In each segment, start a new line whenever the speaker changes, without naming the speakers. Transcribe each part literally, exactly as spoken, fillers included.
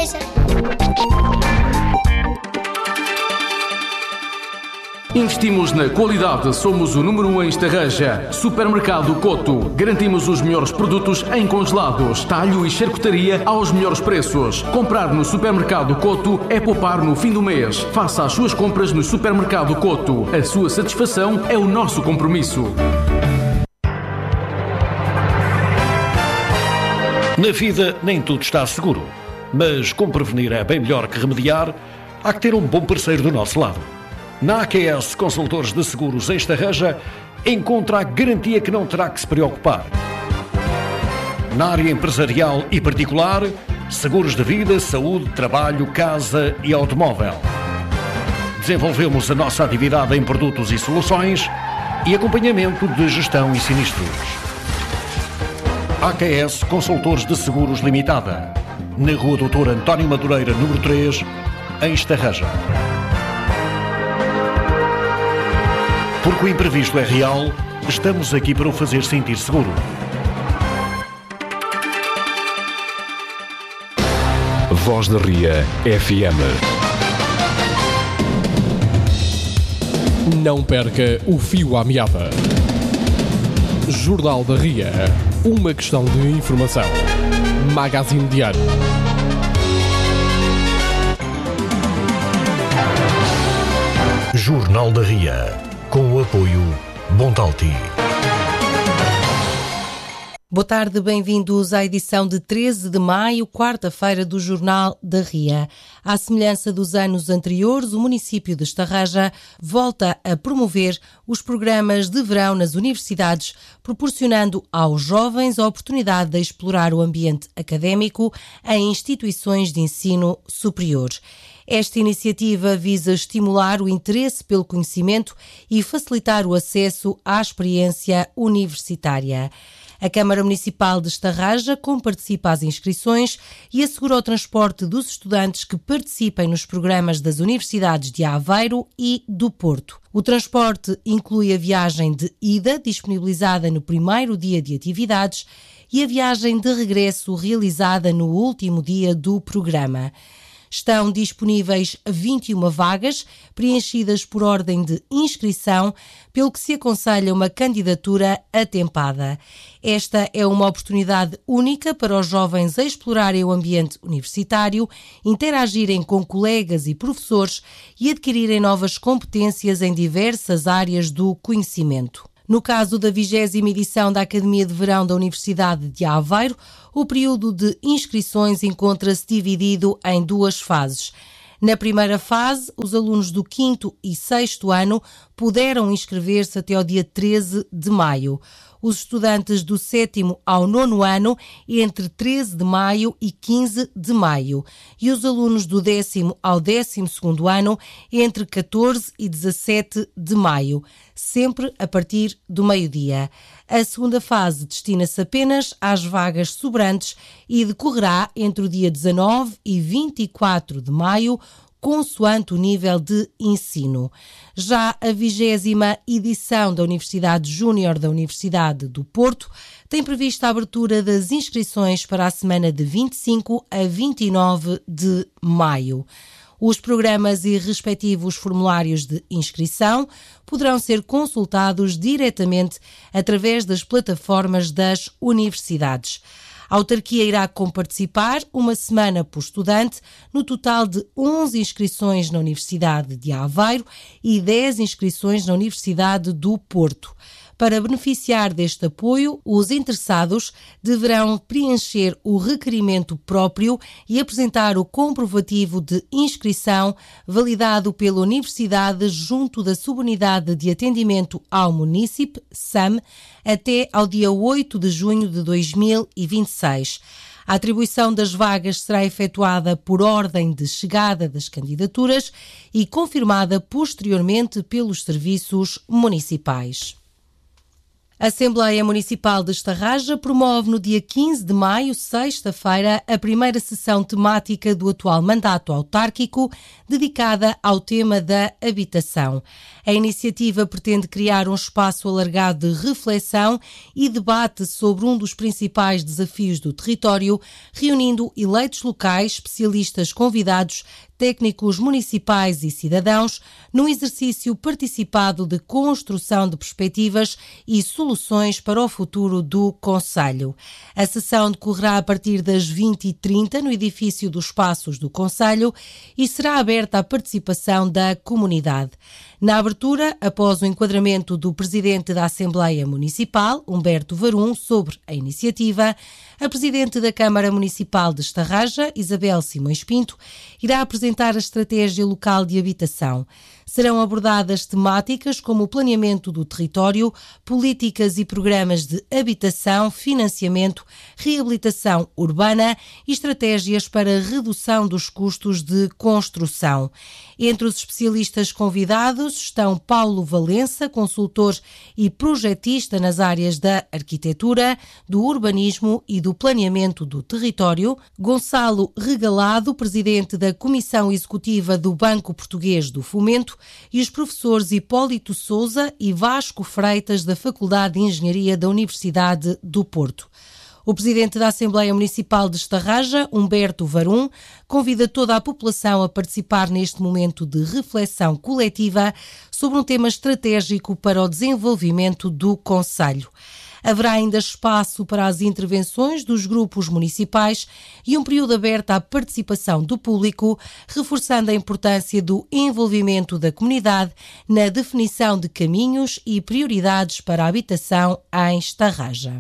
Estarreja.
Investimos na qualidade, somos o número um em Estarreja. Supermercado Coto. Garantimos os melhores produtos em congelados, talho e charcutaria aos melhores preços. Comprar no Supermercado Coto é poupar no fim do mês. Faça as suas compras no Supermercado Coto. A sua satisfação é o nosso compromisso.
Na vida nem tudo está seguro, mas como prevenir é bem melhor que remediar, há que ter um bom parceiro do nosso lado. Na A Q S Consultores de Seguros em Estarreja, encontra a garantia que não terá que se preocupar. Na área empresarial e particular, seguros de vida, saúde, trabalho, casa e automóvel. Desenvolvemos a nossa atividade em produtos e soluções e acompanhamento de gestão e sinistros. A Q S Consultores de Seguros Limitada, na Rua doutor António Madureira, número três, em Estarreja. Porque o imprevisto é real, estamos aqui para o fazer sentir seguro.
Voz da Ria F M.
Não perca o fio à meada. Jornal da Ria. Uma questão de informação. Magazine Diário.
Jornal da Ria. Com o apoio Bontalti.
Boa tarde, bem-vindos à edição de treze de maio, quarta-feira do Jornal da Ria. À semelhança dos anos anteriores, o município de Estarreja volta a promover os programas de verão nas universidades, proporcionando aos jovens a oportunidade de explorar o ambiente académico em instituições de ensino superior. Esta iniciativa visa estimular o interesse pelo conhecimento e facilitar o acesso à experiência universitária. A Câmara Municipal de Estarreja comparticipa às inscrições e assegura o transporte dos estudantes que participem nos programas das universidades de Aveiro e do Porto. O transporte inclui a viagem de ida, disponibilizada no primeiro dia de atividades, e a viagem de regresso, realizada no último dia do programa. Estão disponíveis vinte e uma vagas, preenchidas por ordem de inscrição, pelo que se aconselha uma candidatura atempada. Esta é uma oportunidade única para os jovens explorarem o ambiente universitário, interagirem com colegas e professores e adquirirem novas competências em diversas áreas do conhecimento. No caso da vigésima edição da Academia de Verão da Universidade de Aveiro, o período de inscrições encontra-se dividido em duas fases. Na primeira fase, os alunos do quinto e sexto ano puderam inscrever-se até ao dia treze de maio. Os estudantes do sétimo ao nono ano entre treze de maio e quinze de maio. E os alunos do décimo ao décimo segundo ano entre catorze e dezassete de maio, sempre a partir do meio-dia. A segunda fase destina-se apenas às vagas sobrantes e decorrerá entre o dia dezanove e vinte e quatro de maio, consoante o nível de ensino. Já a vigésima edição da Universidade Júnior da Universidade do Porto tem prevista a abertura das inscrições para a semana de vinte e cinco a vinte e nove de maio. Os programas e respectivos formulários de inscrição poderão ser consultados diretamente através das plataformas das universidades. A autarquia irá comparticipar uma semana por estudante, no total de onze inscrições na Universidade de Aveiro e dez inscrições na Universidade do Porto. Para beneficiar deste apoio, os interessados deverão preencher o requerimento próprio e apresentar o comprovativo de inscrição validado pela Universidade junto da Subunidade de Atendimento ao Munícipe, S A M, até ao dia oito de junho de dois mil e vinte e seis. A atribuição das vagas será efetuada por ordem de chegada das candidaturas e confirmada posteriormente pelos serviços municipais. A Assembleia Municipal de Estarraja promove no dia quinze de maio, sexta-feira, a primeira sessão temática do atual mandato autárquico dedicada ao tema da habitação. A iniciativa pretende criar um espaço alargado de reflexão e debate sobre um dos principais desafios do território, reunindo eleitos locais, especialistas convidados, técnicos municipais e cidadãos, num exercício participado de construção de perspectivas e soluções para o futuro do concelho. A sessão decorrerá a partir das vinte e trinta no edifício dos Passos do concelho e será aberta à participação da comunidade. Na abertura, após o enquadramento do Presidente da Assembleia Municipal, Humberto Varum, sobre a iniciativa, a Presidente da Câmara Municipal de Estarraja, Isabel Simões Pinto, irá apresentar a estratégia local de habitação. Serão abordadas temáticas como o planeamento do território, políticas e programas de habitação, financiamento, reabilitação urbana e estratégias para redução dos custos de construção. Entre os especialistas convidados estão Paulo Valença, consultor e projetista nas áreas da arquitetura, do urbanismo e do planeamento do território, Gonçalo Regalado, presidente da Comissão Executiva do Banco Português do Fomento, e os professores Hipólito Sousa e Vasco Freitas, da Faculdade de Engenharia da Universidade do Porto. O Presidente da Assembleia Municipal de Estarraja, Humberto Varum, convida toda a população a participar neste momento de reflexão coletiva sobre um tema estratégico para o desenvolvimento do concelho. Haverá ainda espaço para as intervenções dos grupos municipais e um período aberto à participação do público, reforçando a importância do envolvimento da comunidade na definição de caminhos e prioridades para a habitação em Estarraja.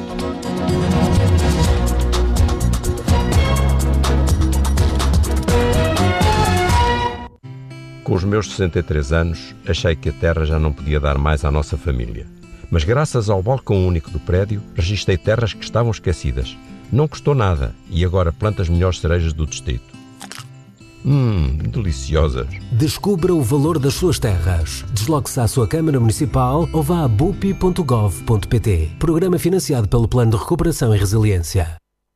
Com os meus sessenta e três anos, achei que a terra já não podia dar mais à nossa família. Mas graças ao balcão único do prédio, registrei terras que estavam esquecidas. Não custou nada e agora planto as melhores cerejas do distrito. Hum, deliciosas.
Descubra o valor das suas terras. Desloque-se à sua Câmara Municipal ou vá a bupi ponto gov ponto pt. Programa financiado pelo Plano de Recuperação e Resiliência.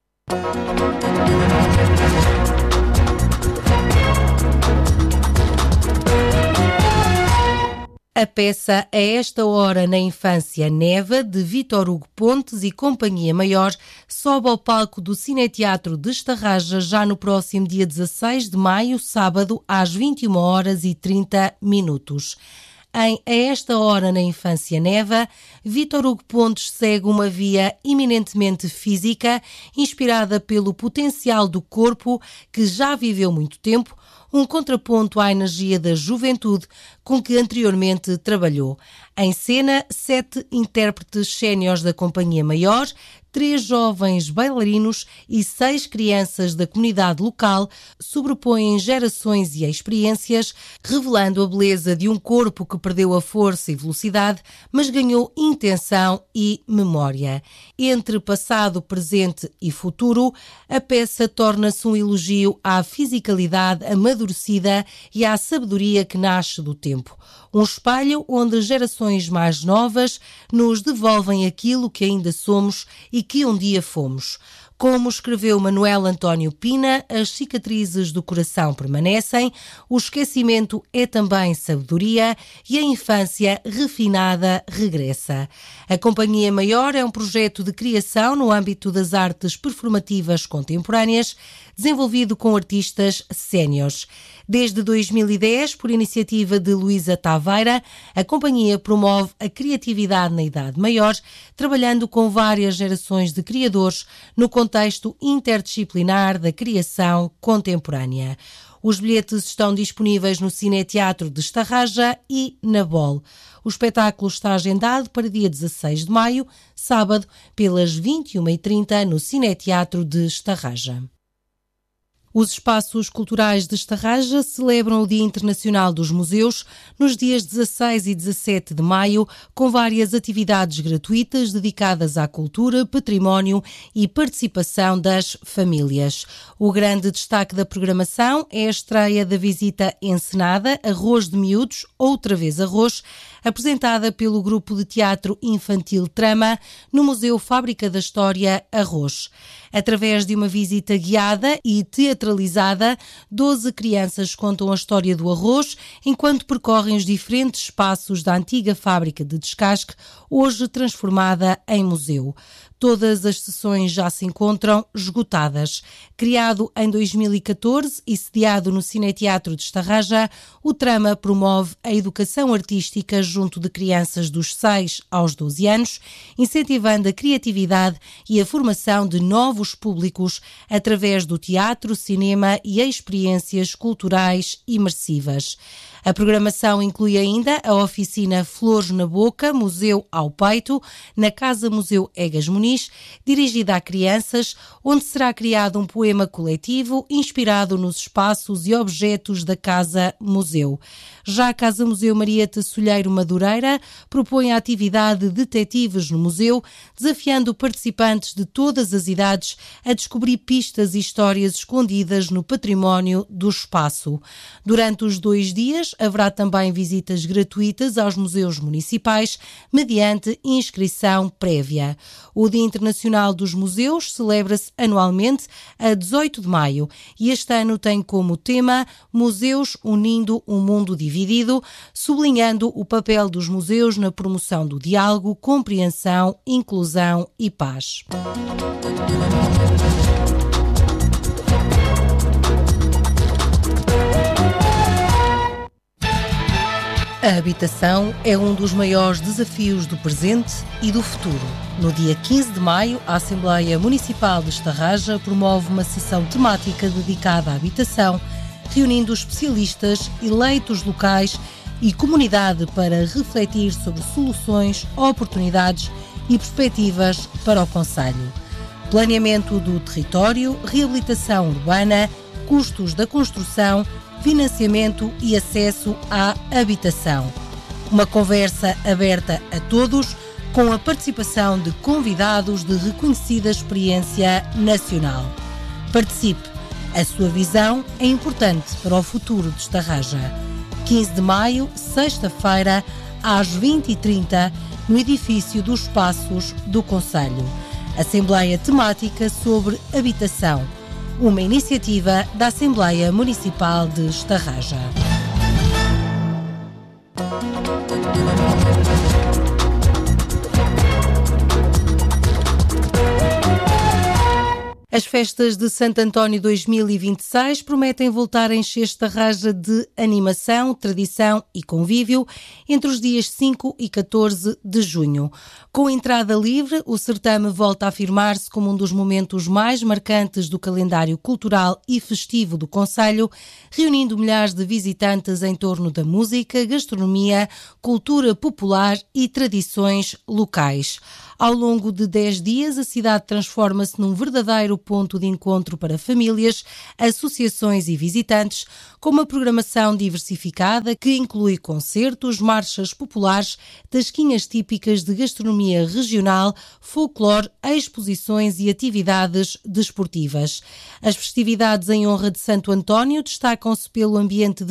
A peça A Esta Hora na Infância Neva, de Vítor Hugo Pontes e Companhia Maior, sobe ao palco do Cineteatro de Estarraja já no próximo dia dezasseis de maio, sábado, às vinte e uma horas e trinta minutos. Em A Esta Hora na Infância Neva, Vítor Hugo Pontes segue uma via eminentemente física, inspirada pelo potencial do corpo que já viveu muito tempo, um contraponto à energia da juventude com que anteriormente trabalhou. Em cena, sete intérpretes séniores da Companhia Maior, três jovens bailarinos e seis crianças da comunidade local sobrepõem gerações e experiências, revelando a beleza de um corpo que perdeu a força e velocidade, mas ganhou intenção e memória. Entre passado, presente e futuro, a peça torna-se um elogio à fisicalidade amadurecida e à sabedoria que nasce do tempo. Um espelho onde gerações mais novas nos devolvem aquilo que ainda somos e que um dia fomos. Como escreveu Manuel António Pina, as cicatrizes do coração permanecem, o esquecimento é também sabedoria e a infância refinada regressa. A Companhia Maior é um projeto de criação no âmbito das artes performativas contemporâneas, desenvolvido com artistas séniores. Desde dois mil e dez, por iniciativa de Luísa Taveira, a companhia promove a criatividade na idade maior, trabalhando com várias gerações de criadores no contexto interdisciplinar da criação contemporânea. Os bilhetes estão disponíveis no Cineteatro de Estarraja e na Bol. O espetáculo está agendado para dia dezasseis de maio, sábado, pelas vinte e uma e trinta no Cineteatro de Estarraja. Os espaços culturais de Estarraja celebram o Dia Internacional dos Museus nos dias dezasseis e dezassete de maio, com várias atividades gratuitas dedicadas à cultura, património e participação das famílias. O grande destaque da programação é a estreia da visita encenada Arroz de Miúdos, outra vez Arroz, apresentada pelo grupo de teatro infantil Trama no Museu Fábrica da História Arroz. Através de uma visita guiada e teatralizada, doze crianças contam a história do arroz enquanto percorrem os diferentes espaços da antiga fábrica de descasque, hoje transformada em museu. Todas as sessões já se encontram esgotadas. Criado em dois mil e catorze e sediado no Cineteatro de Estarraja, o Trama promove a educação artística junto de crianças dos seis aos doze anos, incentivando a criatividade e a formação de novos públicos através do teatro, cinema e experiências culturais imersivas. A programação inclui ainda a oficina Flores na Boca, Museu ao Peito, na Casa Museu Egas Muniz, dirigida a crianças, onde será criado um poema coletivo inspirado nos espaços e objetos da Casa Museu. Já a Casa Museu Maria Tassolheiro Madureira propõe a atividade Detetives no Museu, desafiando participantes de todas as idades a descobrir pistas e histórias escondidas no património do espaço. Durante os dois dias, haverá também visitas gratuitas aos museus municipais, mediante inscrição prévia. O Dia Internacional dos Museus celebra-se anualmente a dezoito de maio e este ano tem como tema Museus unindo um mundo dividido, sublinhando o papel dos museus na promoção do diálogo, compreensão, inclusão e paz. A habitação é um dos maiores desafios do presente e do futuro. No dia quinze de maio, a Assembleia Municipal de Estarraja promove uma sessão temática dedicada à habitação, reunindo especialistas, eleitos locais e comunidade para refletir sobre soluções, oportunidades e perspectivas para o concelho. Planeamento do território, reabilitação urbana, custos da construção, financiamento e acesso à habitação. Uma conversa aberta a todos, com a participação de convidados de reconhecida experiência nacional. Participe! A sua visão é importante para o futuro de Estarraja. quinze de maio, sexta-feira, às vinte e trinta, no edifício dos Passos do Concelho. Assembleia temática sobre habitação. Uma iniciativa da Assembleia Municipal de Estarraja. As festas de Santo António dois mil e vinte e seis prometem voltar a encher Estarraja de animação, tradição e convívio entre os dias cinco e catorze de junho. Com entrada livre, o certame volta a afirmar-se como um dos momentos mais marcantes do calendário cultural e festivo do concelho, reunindo milhares de visitantes em torno da música, gastronomia, cultura popular e tradições locais. Ao longo de dez dias, a cidade transforma-se num verdadeiro ponto de encontro para famílias, associações e visitantes, com uma programação diversificada que inclui concertos, marchas populares, tasquinhas típicas de gastronomia regional, folclore, exposições e atividades desportivas. As festividades em honra de Santo António destacam-se pelo ambiente de